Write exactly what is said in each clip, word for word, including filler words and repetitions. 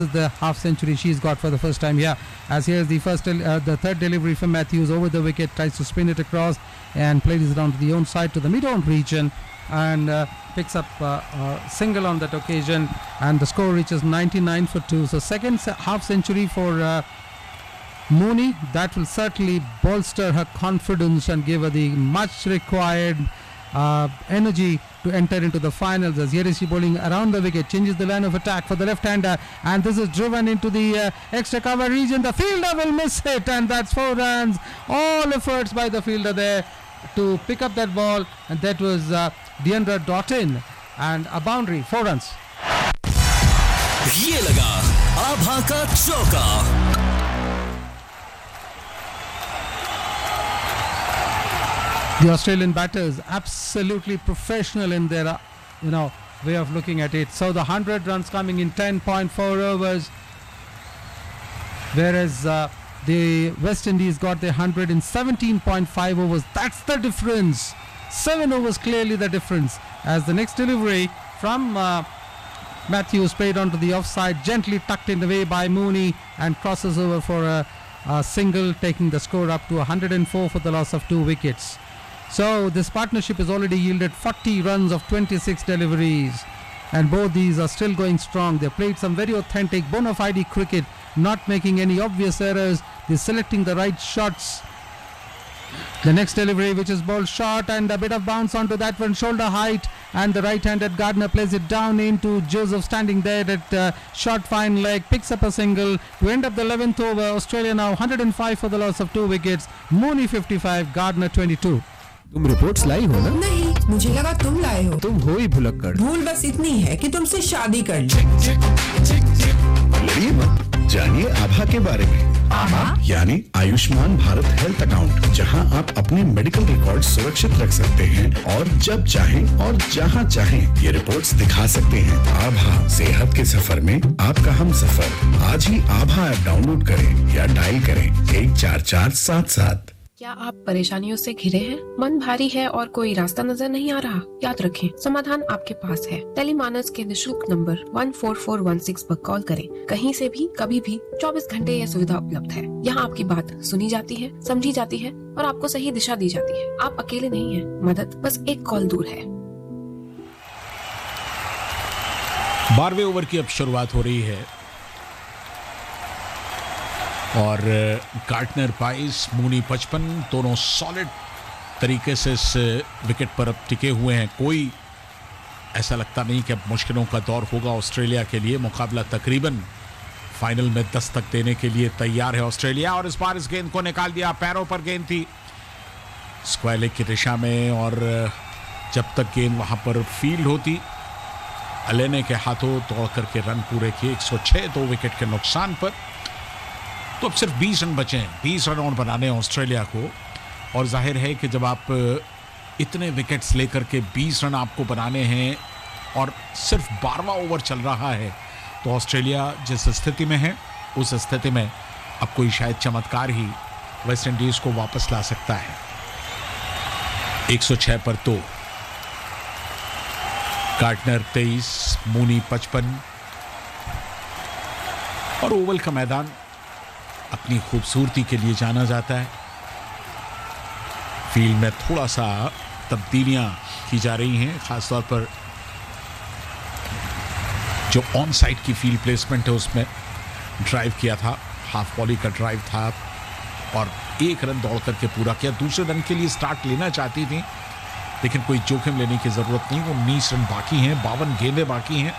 the half century she's got for the first time here. As here's the first, uh, the third delivery from Matthews over the wicket, tries to spin it across and plays it onto the own side to the mid-on region and uh, picks up uh, a single on that occasion, and the score reaches ninety-nine for two. So second half century for uh, Mooney. That will certainly bolster her confidence and give her the much required uh, energy to enter into the finals. As here is she bowling around the wicket, changes the line of attack for the left-hander, and this is driven into the uh, extra cover region. The fielder will miss it, and that's four runs. All efforts by the fielder there to pick up that ball, and that was uh, Deandra Doughton, and a boundary, four runs. ये लगा आभा का चौका. The Australian batters absolutely professional in their, uh, you know, way of looking at it. So the one hundred runs coming in ten point four overs, whereas uh, the West Indies got their one hundred in seventeen point five overs. That's the difference. Seven overs clearly the difference. As the next delivery from uh, Matthews played onto the offside, gently tucked in the way by Mooney, and crosses over for a, a single, taking the score up to one hundred four for the loss of two wickets. So this partnership has already yielded forty runs of twenty-six deliveries, and both these are still going strong. They played some very authentic bona fide cricket, not making any obvious errors. They're selecting the right shots. The next delivery, which is ball short, and a bit of bounce onto that one, shoulder height, and the right-handed Gardner plays it down into Joseph, standing there at uh, short fine leg, picks up a single to end up the eleventh over. Australia now one hundred five for the loss of two wickets. Mooney fifty-five, Gardner twenty-two. तुम reports लाई हो ना? नहीं, मुझे लगा तुम लाए हो. तुम हो ही भुलक्कड़. भूल बस इतनी है कि तुमसे शादी कर ली. लड़िए मत, जानिए आभा के बारे में. आभा यानी आयुष्मान भारत हेल्थ अकाउंट, जहां आप अपने मेडिकल रिकॉर्ड सुरक्षित रख सकते हैं और जब चाहें और जहां चाहें ये रिपोर्ट्स दिखा सकते हैं. आभा, सेहत के सफर में आपका हम सफर. आज ही आभा ऐप डाउनलोड करें या डायल करें एक चार चार सात सात. क्या आप परेशानियों से घिरे हैं? मन भारी है और कोई रास्ता नजर नहीं आ रहा? याद रखें, समाधान आपके पास है. टेलीमानस के निशुल्क number one four four one six पर कॉल करें. कहीं से भी, कभी भी, चौबीस घंटे यह सुविधा उपलब्ध है. यहाँ आपकी बात सुनी जाती है, समझी जाती है और आपको सही दिशा दी जाती है. आप अकेले नहीं हैं. मदद बस एक कॉल दूर है. बारहवें ओवर की अब शुरुआत हो रही है और गार्डनर बाईस, मूनी पचपन, दोनों सॉलिड तरीके से इस विकेट पर अब टिके हुए हैं. कोई ऐसा लगता नहीं कि अब मुश्किलों का दौर होगा ऑस्ट्रेलिया के लिए. मुकाबला तकरीबन फाइनल में दस्तक देने के लिए तैयार है ऑस्ट्रेलिया. और इस बार इस गेंद को निकाल दिया. पैरों पर गेंद थी स्क्वायर लेग की दिशा में, और जब तक गेंद वहां पर फील्ड होती, अलेने के हाथों दौड़ करके रन पूरे किए एक सौ छह, दो विकेट के नुकसान पर. तो अब सिर्फ बीस रन बचे हैं. बीस रन और बनाने हैं ऑस्ट्रेलिया को. और जाहिर है कि जब आप इतने विकेट्स लेकर के बीस रन आपको बनाने हैं और सिर्फ बारहवां ओवर चल रहा है, तो ऑस्ट्रेलिया जिस स्थिति में है, उस स्थिति में अब कोई शायद चमत्कार ही वेस्ट इंडीज को वापस ला सकता है. एक सौ छह पर दो. गार्डनर तेईस, मूनी पचपन. और ओवल का मैदान अपनी खूबसूरती के लिए जाना जाता है. फील्ड में थोड़ा सा तब्दीलियां की जा रही हैं, खासतौर पर जो ऑन साइड की फील्ड प्लेसमेंट है उसमें ड्राइव किया था. हाफ वॉली का ड्राइव था और एक रन दौड़ करके पूरा किया. दूसरे रन के लिए स्टार्ट लेना चाहती थी, लेकिन कोई जोखिम लेने की जरूरत नहीं. उन्नीस रन बाकी हैं, बावन गेंदें बाकी हैं.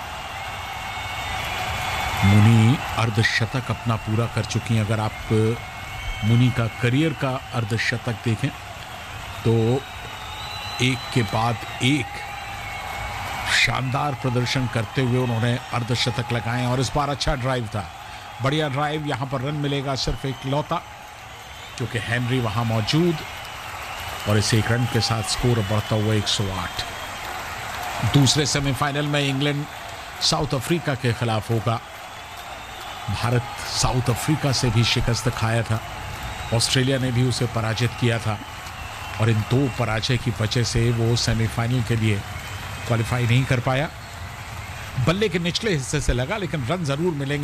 मुनी अर्धशतक अपना पूरा कर चुकी हैं. अगर आप मुनी का करियर का अर्धशतक देखें तो एक के बाद एक शानदार प्रदर्शन करते हुए उन्होंने अर्धशतक लगाए. और इस बार अच्छा ड्राइव था, बढ़िया ड्राइव. यहां पर रन मिलेगा सिर्फ एक लौता, क्योंकि हेनरी वहां मौजूद. और इस एक रन के साथ स्कोर बढ़ता हुआ एक सौ आठ. दूसरे सेमीफाइनल में इंग्लैंड साउथ अफ्रीका के खिलाफ होगा. भारत साउथ अफ्रीका से भी शिकस्त खाया था, ऑस्ट्रेलिया ने भी उसे पराजित किया था, और इन दो पराजय की वजह से वो सेमीफाइनल के लिए क्वालिफाई नहीं कर पाया. बल्ले के निचले हिस्से से लगा, लेकिन रन जरूर मिलेंगे